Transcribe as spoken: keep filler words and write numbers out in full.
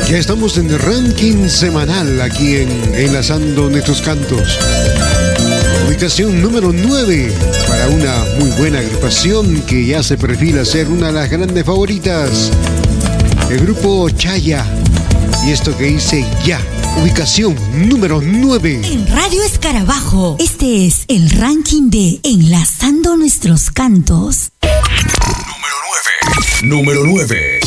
Ya estamos en el ranking semanal aquí en Enlazando Nuestros Cantos. Ubicación número nueve para una muy buena agrupación que ya se perfila ser una de las grandes favoritas. El grupo Chaya. Y esto que dice Ya. Ubicación número nueve. En Radio Escarabajo, este es el ranking de Enlazando Nuestros Cantos. Número nueve. Número nueve.